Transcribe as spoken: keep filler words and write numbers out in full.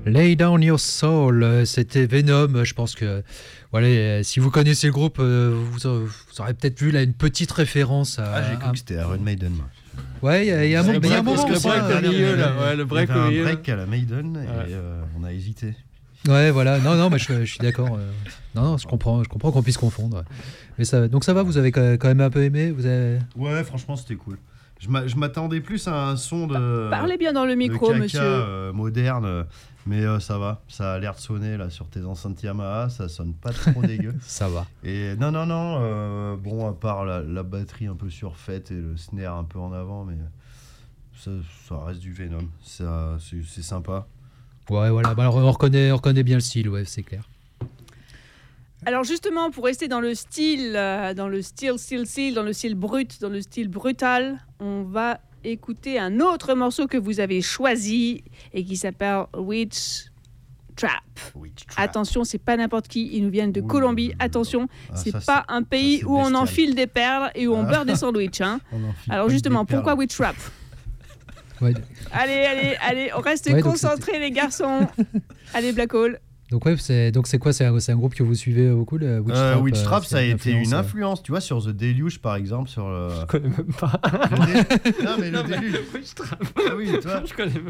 Lay Down Your Soul, euh, c'était Venom. Je pense que voilà, euh, si vous connaissez le groupe, euh, vous, euh, vous aurez peut-être vu là une petite référence à. Ah, j'ai cru à... que c'était Iron Maiden. Moi. Ouais, il y a, y a un, C'est il y a un break, moment. parce que ça, break au milieu, là. Ouais, le break il y avait au un milieu. break à la Maiden et Ouais. euh, on a hésité. Ouais, voilà. Non, non, mais je, je suis d'accord. euh, Non, non, je comprends, je comprends qu'on puisse confondre. Mais ça, donc ça va, vous avez quand même un peu aimé, vous avez. Ouais, franchement, c'était cool. Je m'a- je m'attendais plus à un son de. Parlez bien dans le de micro, caca, monsieur. euh, moderne, euh, mais euh, ça va. Ça a l'air de sonner là sur tes enceintes Yamaha, ça sonne pas trop dégueu. Ça va. Et non, non, non. euh, bon, à part la, la batterie un peu surfaite et le snare un peu en avant, mais ça, ça reste du Venom. Ça, c'est, c'est sympa. Ouais, voilà. Bah, alors, on reconnaît, on reconnaît bien le style, ouais, c'est clair. Alors justement, pour rester dans le style, euh, dans le style, style, style, dans le style brut, dans le style brutal, on va écouter un autre morceau que vous avez choisi et qui s'appelle Witch Trap. Witch Trap. Attention, c'est pas n'importe qui, ils nous viennent de Ouh, Colombie. là, là, là. Attention, Ah, c'est ça, pas un pays c'est où on bestial. enfile des perles et où on Ah. beurre des sandwichs. Hein. On enfile Alors pas justement, des perles. pourquoi Witch Trap? Ouais. Allez, allez, allez, on reste Ouais, donc concentrés les garçons. Allez, Black Hole. Donc ouais, c'est donc c'est quoi, c'est un, c'est un groupe que vous suivez beaucoup, le Witch Euh, Trap, Witch euh, Trap, c'est ça a été une euh, influence, tu vois, sur The Deluge par exemple, sur le. Je connais même pas. le dé- Non mais le Non, mais Deluge. Witch Trap. Ah oui, toi. Je connais même